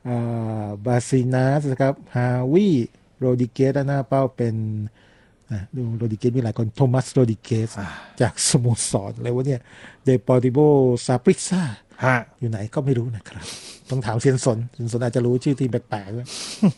บาซินัสนะครับฮาวิโรดิเกสหน้าเป้าเป็นดูโรดิเกสมีหลายคนโทมัสโรดิเกสจากสโมสรอะไรวะเนี่ยเดปอร์ติโบซาปริซาฮะอยู่ไหนก็ไม่รู้นะครับต้องถามเซียนสนอาจจะรู้ชื่อทีมแปลกๆด้วย